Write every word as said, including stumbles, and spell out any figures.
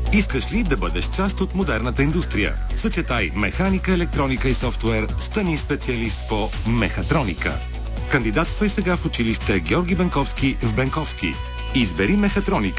Искаш ли да бъдеш част от модерната индустрия? Съчетай механика, електроника и софтуер, стани специалист по мехатроника. Кандидатствай сега в училище Георги Бенковски в Бенковски. Избери мехатроника.